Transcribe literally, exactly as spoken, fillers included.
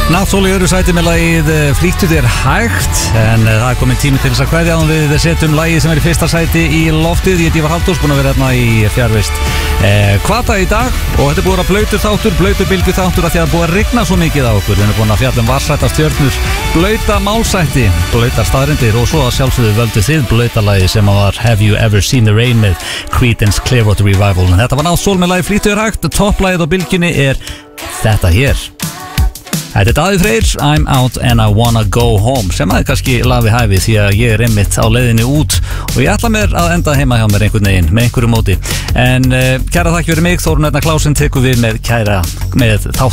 Náttúrulega í öðru sæti með lagið Flýttu þér hægt. En uh, það er komin tími til þess að kveðja án við setjum lagið sem er í fyrsta sæti í loftið. Ég er Ívar Halldórs, búin að vera hérna í fjarvist uh, Hvata í dag. Og þetta er búin að blautur þáttur, blautur bylgu þáttur að því að það búin að rigna svo mikið á okkur. Við erum búin að fjalla um vassræta stjörnur, blauta málsætti, blautar staðrindir. Og svo að sjálfsögðu völdu þið blauta lagið sem var Have You Ever Seen the Rain með Creedence Clearwater Revival. En þetta var nátt sól með lagið Flýttu þér hægt. Topplagið á bylgjunni er þetta hér. Þetta er Daði Freyr, I'm out and I wanna go home, sem að er kannski lag við hæfi því að ég er einmitt á leiðinni út og ég ætla mér að enda heima hjá mér einhvern veginn með einhverju móti. En uh, kæra þakki fyrir mig, Þórunn Erna Klausen tekur við með kæra með þátt